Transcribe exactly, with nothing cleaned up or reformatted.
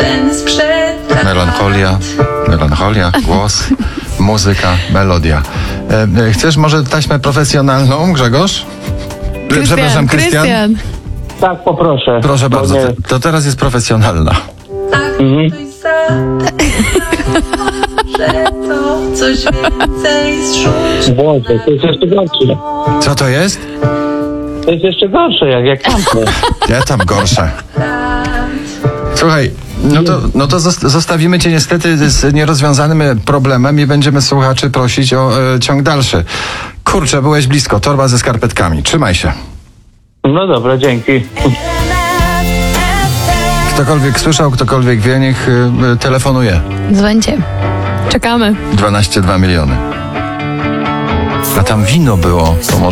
Melancholia, melancholia, głos, muzyka, melodia. E, chcesz może taśmę profesjonalną, Grzegorz? Krystian, Przepraszam, Krystian. Krystian. Tak, poproszę. Proszę Bo bardzo, nie- to, to teraz jest profesjonalna. Mhm. Że to coś więcej zrzuć. Boże, to jest jeszcze gorsze. Co to jest? To jest jeszcze gorsze, jak, jak tamte. Ja tam gorsze. Słuchaj, no to, no to zos- zostawimy cię niestety z nierozwiązanym problemem i będziemy słuchaczy prosić o e, ciąg dalszy. Kurczę, byłeś blisko, torba ze skarpetkami. Trzymaj się. No dobra, dzięki. Ktokolwiek słyszał, ktokolwiek wie, niech y, telefonuje. Dzwońcie. Czekamy. dwanaście dwa miliony. A tam wino było, to może